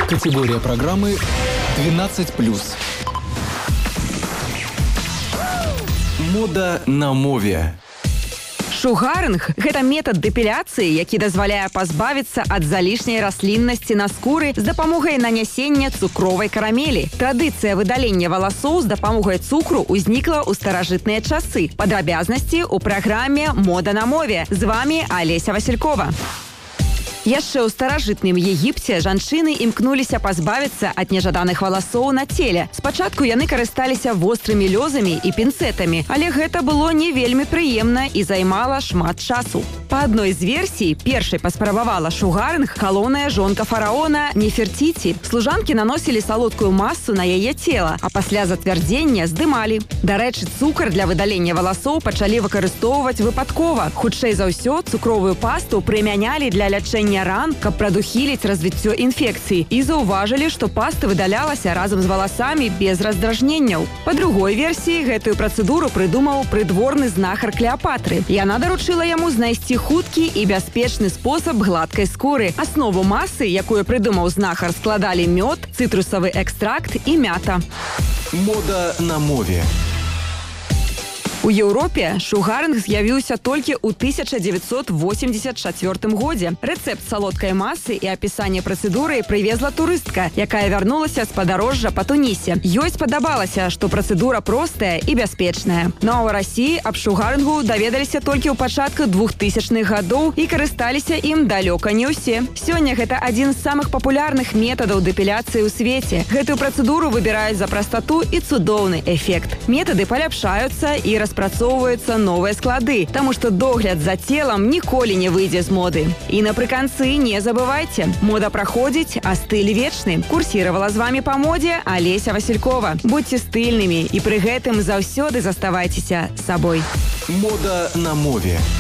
Категория программы 12+. Мода на мове. Шугарынг – гэта метад дэпіляцыі, які дазваляе пазбавіцца ад залішняй расліннасці на скуры з дапамогай нанясення цукровай карамелі. Традыцыя выдалення валасоў з дапамогай цукру ўзнікла ў старажытныя часы. Падрабязнасці ў праграме «Мода на мове». З вами Олеся Василькова. Яшчэ ў старажытным Егіпце жанчыны імкнуліся пазбавіцца ад нежаданых валасоў на целе. Спачатку яны карысталіся вострымі лёзамі і пінцэтамі, але гэта было не вельмі прыемна і займала шмат часу. Па адной з версій, першай паспрабавала шугарынг галоўная жонка фараона Нефертіці. Служанкі наносілі салодкую масу на яе цела, а пасля зацвярдзення здымалі. Дарэчы, цукар для выдалення валасоў пачалі выкарыстоўваць выпадкова. Хутчэй за ўсё, цукровую пасту прымянялі для лячэння ран, каб прадухіліць развіццё інфекцыі, і заўважылі, што паста выдалялася разам з валасамі без раздражненняў. Па другой версіі, гэтую працэдуру прыдумаў прыдворны знахар Клеапатры. Яна даручыла яму знайсці хуткі і бяспечны спосаб гладкай скуры. Аснову масы, якую прыдумаў знахар, складалі мёд, цытрусавы экстракт і мята. Мода на мове. У Еўропе шугарынг з'явіўся толькі ў 1984 годзе. Рэцэпт салодкай масы і апісанне працэдуры прывезла турыстка, якая вярнулася з падарожжа па Тунісе. Ёй спадабалася, што працэдура простая і бяспечная. Ну а ў Расіі аб шугарынгу даведаліся толькі ў пачатку 2000-х гадоў і карысталіся ім далёка не ўсе. Сёння гэта адзін з самых папулярных метадаў дэпіляцыі ў свеце. Гэтую працэдуру выбіраюць за прастату і цудоўны эфект. Метады паляпшаюцца і распрацоўваюцца новыя склады, таму што догляд за целам ніколі не выйдзе з моды. І напрыканцы не забывайце, мода праходзіць, а стыль вечны. Курсіравала з вамі па модзе Олеся Василькова. Будьце стыльнымі і пры гэтым заўсёды заставайцеся сабой. Мода на мове.